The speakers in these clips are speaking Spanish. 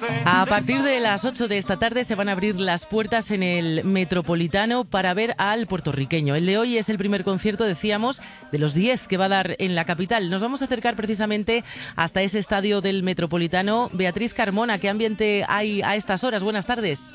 A partir de las 8 de esta tarde se van a abrir las puertas en el Metropolitano para ver al puertorriqueño. El de hoy es el primer concierto, decíamos, de los 10 que va a dar en la capital. Nos vamos a acercar precisamente hasta ese estadio del Metropolitano. Beatriz Carmona, ¿qué ambiente hay a estas horas? Buenas tardes.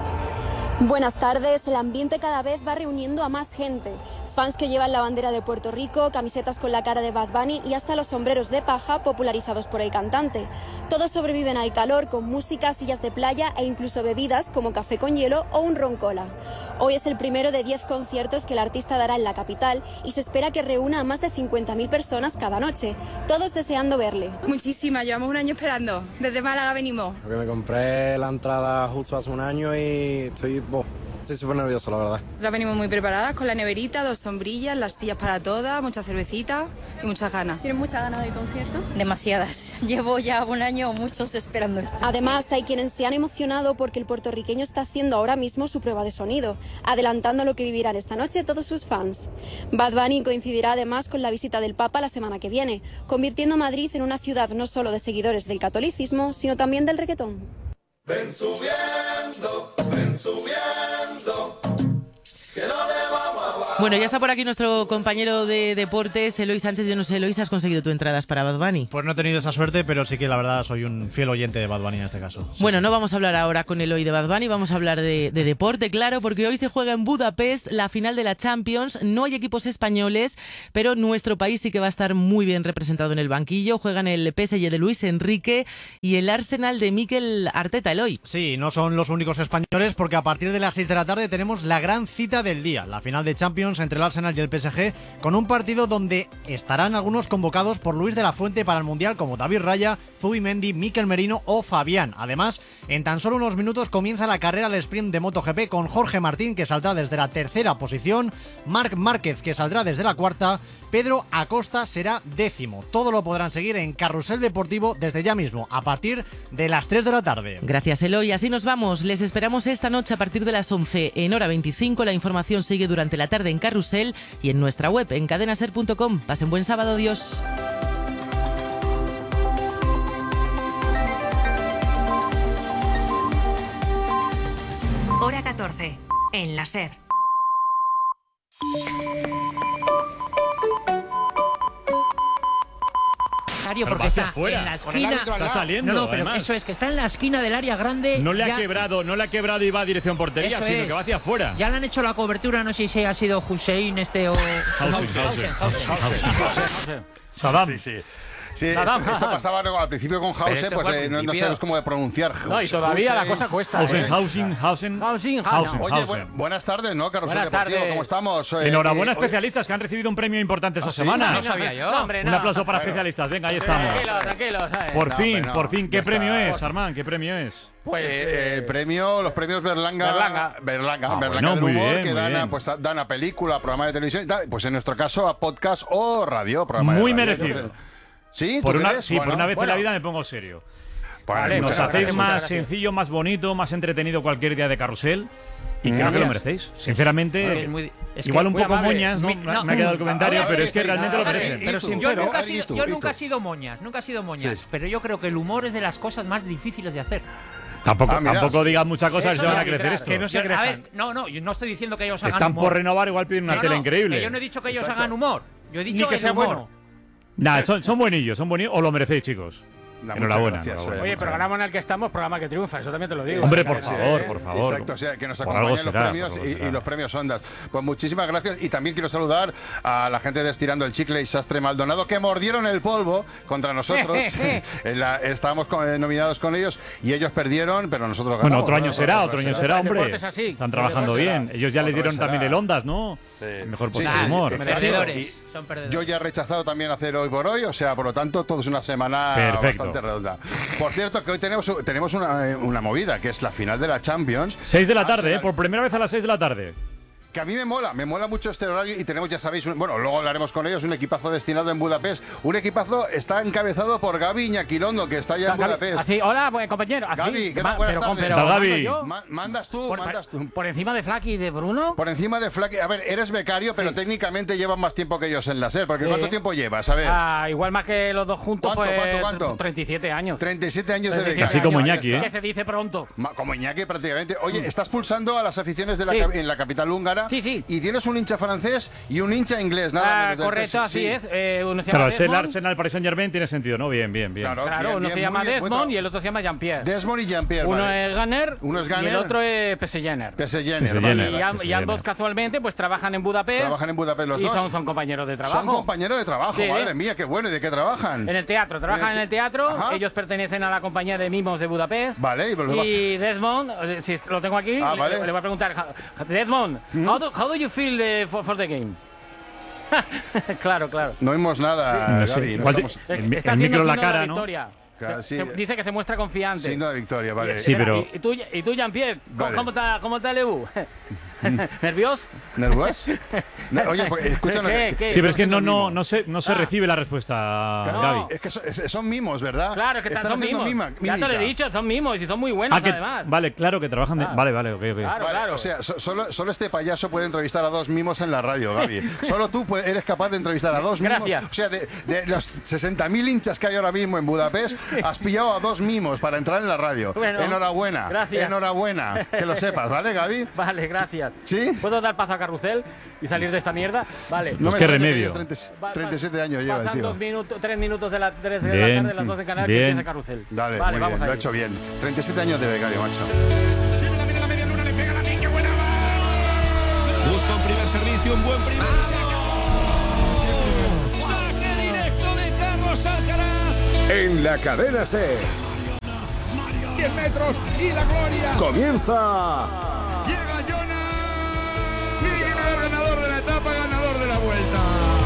Buenas tardes. El ambiente cada vez va reuniendo a más gente. Fans que llevan la bandera de Puerto Rico, camisetas con la cara de Bad Bunny y hasta los sombreros de paja popularizados por el cantante. Todos sobreviven al calor con música, sillas de playa e incluso bebidas como café con hielo o un ron cola. Hoy es el primero de 10 conciertos que el artista dará en la capital y se espera que reúna a más de 50.000 personas cada noche, todos deseando verle. Muchísimas, llevamos un año esperando. Desde Málaga venimos. Porque me compré la entrada justo hace un año y estoy súper nervioso, la verdad. Ya venimos muy preparadas con la neverita, 2 sombrillas, las sillas para todas, mucha cervecita y muchas ganas. ¿Tienes muchas ganas del concierto? Demasiadas. Llevo ya un año o muchos esperando esto. Además, hay quienes se han emocionado porque el puertorriqueño está haciendo ahora mismo su prueba de sonido, adelantando lo que vivirán esta noche todos sus fans. Bad Bunny coincidirá además con la visita del Papa la semana que viene, convirtiendo a Madrid en una ciudad no solo de seguidores del catolicismo, sino también del reggaetón. Ven subiendo, ven subiendo, que no le vamos a bajar. Bueno, ya está por aquí nuestro compañero de deportes, Eloy Sánchez. Yo no sé, Eloy, ¿has conseguido tus entradas para Bad Bunny? Pues no he tenido esa suerte, pero sí que la verdad soy un fiel oyente de Bad Bunny en este caso. Bueno, no vamos a hablar ahora con Eloy de Bad Bunny, vamos a hablar de deporte, claro, porque hoy se juega en Budapest la final de la Champions. No hay equipos españoles, pero nuestro país sí que va a estar muy bien representado en el banquillo. Juegan el PSG de Luis Enrique y el Arsenal de Mikel Arteta, Eloy. Sí, no son los únicos españoles, porque a partir de las 6 de la tarde tenemos la gran cita del día, la final de Champions entre el Arsenal y el PSG, con un partido donde estarán algunos convocados por Luis de la Fuente para el Mundial, como David Raya, Zubimendi, Mikel Merino o Fabián. Además, en tan solo unos minutos comienza la carrera al sprint de MotoGP con Jorge Martín, que saldrá desde la tercera posición, Marc Márquez, que saldrá desde la cuarta, Pedro Acosta será 10º. Todo lo podrán seguir en Carrusel Deportivo desde ya mismo, a partir de las 3 de la tarde. Gracias, Eloy. Así nos vamos. Les esperamos esta noche a partir de las 11 en hora 25. La información sigue durante la tarde en Carrusel y en nuestra web en cadenaser.com. Pasen buen sábado. Adiós. Hora 14, en la SER. Porque está en la esquina. Está saliendo. No, pero además. eso es que está en la esquina del área grande. No le ha quebrado y va a dirección portería, Eso sino es. que va hacia afuera. Ya le han hecho la cobertura, no sé si ha sido Hussein o Saddam. Sí, esto pasaba al principio con Hausen, pues no sabemos cómo de pronunciar. No, y todavía la cosa cuesta. Hausen. Oye, buenas tardes, ¿no? Carrusel Deportivo, ¿cómo estamos? Enhorabuena, especialistas, que han recibido un premio importante esta semana. No sabía yo. No, hombre, Un aplauso para especialistas. Venga, ahí estamos. Tranquilos. Por fin, ¿qué premio es, Armand? ¿Qué premio es? Pues los premios Berlanga bueno, del muy humor, bien, que muy dan bien. dan a película, programa de televisión y tal. Pues en nuestro caso a podcast o radio. Programa Muy de radio. merecido. ¿Sí? Por una crees? vez en la vida me pongo serio. Vale, Nos muchas hacéis gracias, más muchas gracias. sencillo, más bonito, más entretenido cualquier día de carrusel. Y creo que lo merecéis. Sinceramente, igual un poco moñas, ¿no? Me ha quedado el comentario, pero es que realmente lo merecen. Pero yo nunca he sido moñas, Sí. pero yo creo que el humor es de las cosas más difíciles de hacer. Tampoco digan muchas cosas y se van a crecer esto. Que no se A ver, crezcan. yo no estoy diciendo que ellos hagan Están humor. por renovar, igual piden una tele increíble. Que yo no he dicho que ellos hagan humor. Yo he dicho Ni que el sea humor. bueno. Nah, son buenillos, os lo merecéis, chicos. Enhorabuena. Oye, programa en el que estamos, programa que triunfa, eso también te lo digo. Hombre, por favor. Exacto, o sea, que nos Por algo acompañen los será, premios por algo y los premios Ondas. Pues muchísimas gracias y también quiero saludar a la gente de Estirando el Chicle y Sastre Maldonado que mordieron el polvo contra nosotros. Estábamos nominados con ellos y ellos perdieron, pero nosotros ganamos. Bueno, otro año será, hombre. deporte es así. Están trabajando bien. Ellos ya les dieron también el Ondas, ¿no? El mejor podcast de humor. Perdedores. Son perdedores. Yo ya he rechazado también hacer hoy por hoy, o sea, por lo tanto, todo es una semana bastante redonda. Por cierto, que hoy tenemos una movida, que es la final de la Champions. 6 de la tarde, por primera vez a las 6 de la tarde. Que a mí me mola mucho este horario y tenemos, ya sabéis, bueno, luego hablaremos con ellos, un equipazo destinado en Budapest. Un equipazo está encabezado por Gaby Iñaquilondo, que está ya en Budapest. Así, hola, buen compañero. Así, Gaby, ¿qué tal? Buenas tardes. Gaby. Mandas tú. ¿Por encima de Flaky y de Bruno? Por encima de Flaky. A ver, eres becario, pero técnicamente llevas más tiempo que ellos en la SER. Porque ¿cuánto tiempo llevas? A ver. Igual más que los dos juntos, ¿Cuánto? 37 años. 37 años de becario. Así como Iñaki, ¿eh? Que se dice pronto. Como Iñaki prácticamente. Oye, estás pulsando a las aficiones de en la capital húngara. Sí. Y tienes un hincha francés y un hincha inglés, nada menos. Correcto, así es. Uno se llama Claro, Desmond. el Arsenal Paris Saint-Germain tiene sentido, ¿no? Bien. Claro, uno se llama Desmond y el otro se llama Jean-Pierre. Desmond y Jean-Pierre, Uno es Gunner y el otro es Pesejenner. Y ambos casualmente pues trabajan en Budapest. Trabajan en Budapest los y dos. Son compañeros de trabajo. Son compañeros de trabajo, madre mía, qué bueno. ¿Y de qué trabajan? En el teatro, trabajan en el teatro. Ellos pertenecen a la compañía de mimos de Budapest. Vale, y Desmond, si lo tengo aquí, vale. le voy a preguntar, Desmond, how do you feel for the game? Claro. No vimos nada, Gaby. El micro en la cara, ¿no? Dice que se muestra confiante. Signo de victoria, vale. Sí, pero... ¿Y tú Jean-Pierre? Vale. ¿Cómo está el EU? ¿Nervioso? ¿Nervioso? Oye, escúchanos. ¿Qué? Sí, pero es que no se recibe la respuesta, Gaby. Es que son mimos, ¿verdad? Claro, es que son mimos. Ya te lo he dicho, son mimos y son muy buenos, además. Vale, claro, que trabajan de... Vale, ok. Claro. O sea, solo este payaso puede entrevistar a dos mimos en la radio, Gaby. Solo tú eres capaz de entrevistar a dos mimos. Gracias. O sea, de los 60.000 hinchas que hay ahora mismo en Budapest, has pillado a dos mimos para entrar en la radio. Bueno, enhorabuena. Gracias. Enhorabuena. Que lo sepas, ¿vale, Gaby? Vale, gracias. ¿Sí? ¿Puedo dar paso a Carrusel y salir de esta mierda? Vale. No qué remedio. 37 años lleva el tío. Pasan 3 minutos de la tarde, las 12 en Canarias, que empieza Carrusel. Dale, vale, muy vamos bien, a lo ha ello. hecho bien. 37 años de becario, macho. Viene la media luna, le pega la qué buena va. Busca un primer servicio, un buen primer servicio. Saque directo de Carlos Alcaraz. En la cadena SER. 10 metros y la gloria. Comienza. Llega Jonas. Y viene el ganador de la etapa, ganador de la vuelta.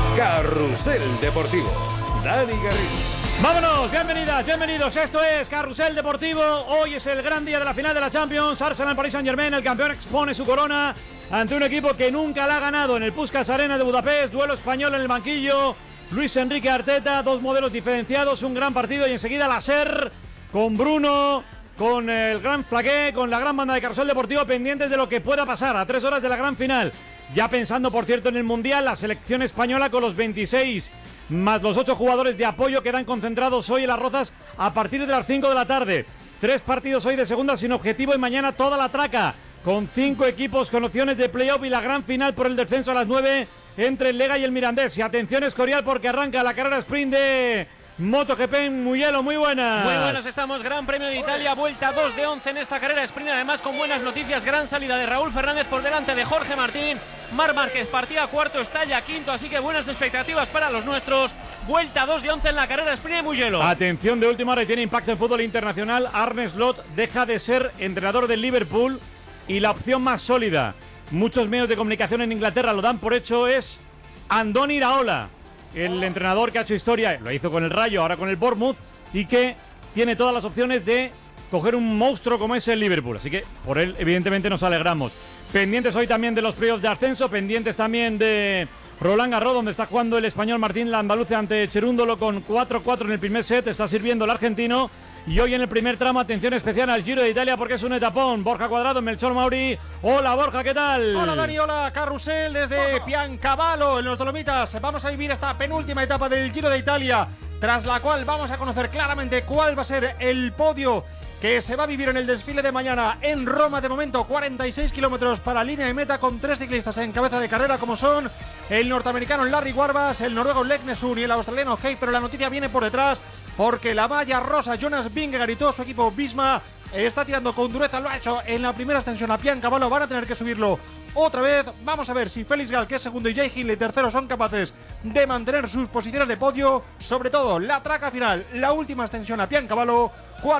Carrusel Deportivo. Dani Garrido. ¡Vámonos! Bienvenidos. Esto es Carrusel Deportivo. Hoy es el gran día de la final de la Champions. Arsenal Paris Saint-Germain, el campeón expone su corona ante un equipo que nunca la ha ganado en el Puskás Arena de Budapest. Duelo español en el banquillo. Luis Enrique Arteta, dos modelos diferenciados, un gran partido y enseguida la SER con Bruno, con el gran Flaqué, con la gran banda de Carrusel Deportivo pendientes de lo que pueda pasar a 3 horas de la gran final. Ya pensando, por cierto, en el Mundial, la selección española con los 26 más los 8 jugadores de apoyo quedan concentrados hoy en Las Rozas a partir de las 5 de la tarde. 3 partidos hoy de segunda sin objetivo y mañana toda la traca, con 5 equipos con opciones de playoff y la gran final por el descenso a las 9 entre el Lega y el Mirandés. Y atención Escorial porque arranca la carrera sprint de MotoGP en Mugello. Muy buenas. Muy buenas estamos. Gran Premio de Italia, vuelta 2 de 11 en esta carrera sprint. Además con buenas noticias, gran salida de Raúl Fernández por delante de Jorge Martín. Marc Márquez partía cuarto, está ya quinto, así que buenas expectativas para los nuestros. Vuelta 2 de 11 en la carrera sprint de Mugello. Atención de última hora y tiene impacto en fútbol internacional. Arne Slot deja de ser entrenador del Liverpool y la opción más sólida, muchos medios de comunicación en Inglaterra lo dan por hecho, es Andoni Iraola, el entrenador que ha hecho historia, lo hizo con el Rayo, ahora con el Bournemouth, y que tiene todas las opciones de coger un monstruo como es el Liverpool. Así que por él, evidentemente, nos alegramos. Pendientes hoy también de los playoffs de ascenso, pendientes también de Roland Garros, donde está jugando el español Martín Landaluce ante Cherúndolo con 4-4 en el primer set. Está sirviendo el argentino. Y hoy en el primer tramo, atención especial al Giro de Italia porque es un etapón. Borja Cuadrado, Melchor Mauri. Hola Borja, ¿qué tal? Hola Dani, hola Carrusel desde Piancavallo en los Dolomitas. Vamos a vivir esta penúltima etapa del Giro de Italia, tras la cual vamos a conocer claramente cuál va a ser el podio que se va a vivir en el desfile de mañana en Roma. De momento 46 kilómetros para línea de meta con 3 ciclistas en cabeza de carrera como son el norteamericano Larry Warbas, el noruego Leknesund y el australiano Hay. Pero la noticia viene por detrás porque la malla rosa Jonas Vingegaard y todo su equipo Visma está tirando con dureza. Lo ha hecho en la primera extensión a Piancavallo, van a tener que subirlo otra vez. Vamos a ver si Félix Gall, que es segundo, y Jay Hindley tercero, son capaces de mantener sus posiciones de podio. Sobre todo la traca final, la última extensión a Piancavallo,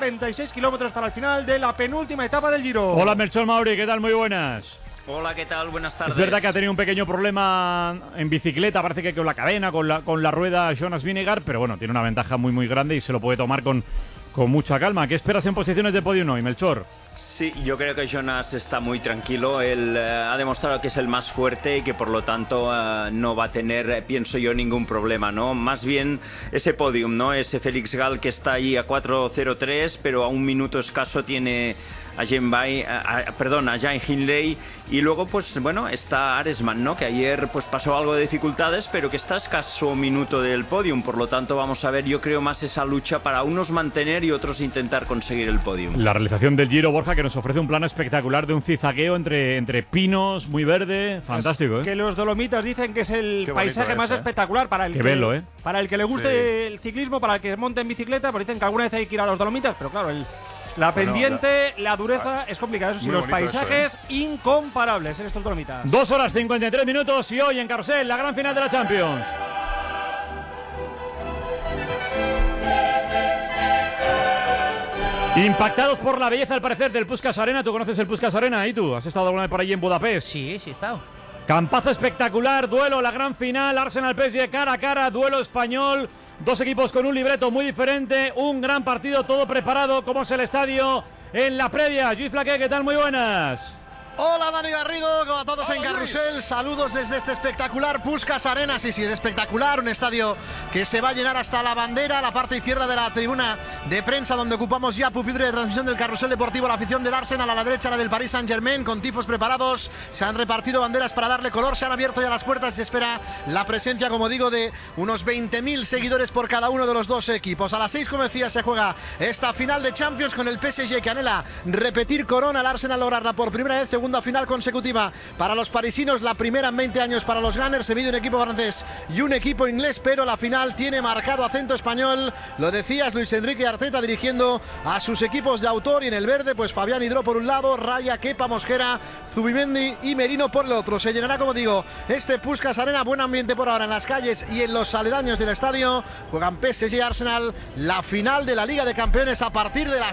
46 kilómetros para el final de la penúltima etapa del Giro. Hola Melchor Mauri, ¿qué tal? Muy buenas. Hola, ¿qué tal? Buenas tardes. Es verdad que ha tenido un pequeño problema en bicicleta, parece que con la cadena, con la rueda Jonas Vingegaard, pero bueno, tiene una ventaja muy grande y se lo puede tomar con con mucha calma. ¿Qué esperas en posiciones de podio hoy, Melchor? Sí, yo creo que Jonas está muy tranquilo. Él ha demostrado que es el más fuerte y que por lo tanto no va a tener, pienso yo, ningún problema, ¿no? Más bien ese podium, ¿no? Ese Félix Gall que está ahí a 4:03, pero a un minuto escaso tiene a Jai Hindley, y luego pues bueno está Aresman, ¿no? Que ayer pues pasó algo de dificultades, pero que está a escaso minuto del podium, por lo tanto vamos a ver, yo creo, más esa lucha para unos mantener y otros intentar conseguir el podium. La realización del Giro, Borja, que nos ofrece un plano espectacular de un zizagueo entre pinos, muy verde, fantástico, ¿eh? Que los Dolomitas dicen que es el paisaje más espectacular para el para el que le guste el ciclismo, para el que monte en bicicleta, pues dicen que alguna vez hay que ir a los Dolomitas, pero claro, la pendiente, la dureza es complicada. Eso sí, los paisajes incomparables en estos Dolomitas. 2 horas 53 minutos y hoy en Carrusel, la gran final de la Champions. Impactados por la belleza, al parecer, del Puskás Arena. ¿Tú conoces el Puskás Arena? ¿Y tú? ¿Has estado alguna vez por allí en Budapest? Sí, he estado. Campazo espectacular, duelo, la gran final, Arsenal-PSG cara a cara, duelo español. Dos equipos con un libreto muy diferente, un gran partido, todo preparado, como es el estadio en la previa. Lluís Flaqué, ¿qué tal? Muy buenas. Hola Dani Garrido, a todos en Carrusel, saludos desde este espectacular Puskás Arena. Sí, es espectacular, un estadio que se va a llenar hasta la bandera, la parte izquierda de la tribuna de prensa donde ocupamos ya pupitre de transmisión del Carrusel Deportivo, la afición del Arsenal, a la derecha la del Paris Saint-Germain, con tifos preparados, se han repartido banderas para darle color, se han abierto ya las puertas, se espera la presencia, como digo, de unos 20.000 seguidores por cada uno de los dos equipos. A las 6, como decía, se juega esta final de Champions con el PSG que anhela repetir corona, el Arsenal lograrla por primera vez, segunda final consecutiva para los parisinos, la primera en 20 años para los Gunners. Se mide un equipo francés y un equipo inglés, pero la final tiene marcado acento español. Lo decías, Luis Enrique Arteta dirigiendo a sus equipos de autor, y en el verde pues Fabián Hidro por un lado, Raya, Kepa, Mosquera, Zubimendi y Merino por el otro. Se llenará, como digo, este Puskás Arena, buen ambiente por ahora en las calles y en los aledaños del estadio. Juegan PSG y Arsenal la final de la Liga de Campeones a partir de las